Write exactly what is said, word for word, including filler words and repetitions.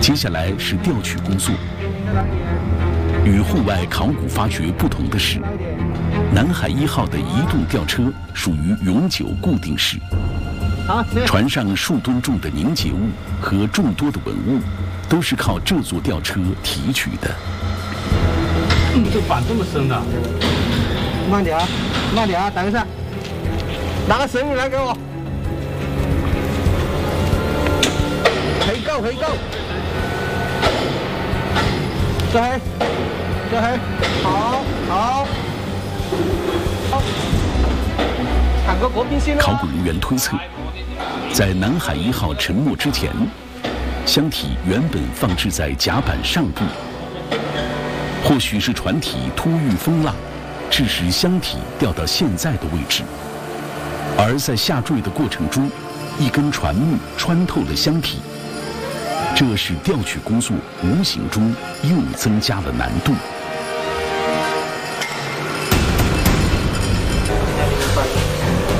接下来是吊取工作。与户外考古发掘不同的是，南海一号的移动吊车属于永久固定式。船上数吨重的凝结物和众多的文物，都是靠这座吊车提取的。 嗯，这板这么深的。 慢点啊，慢点啊，等一下，拿个绳子来给我。可以够，可以够。这黑，这黑，好，好，好。砍个国宾线。 考古人员推测，在南海一号沉没之前，箱体原本放置在甲板上部，或许是船体突遇风浪，致使箱体掉到现在的位置。而在下坠的过程中，一根船木穿透了箱体，这使吊取工作无形中又增加了难度。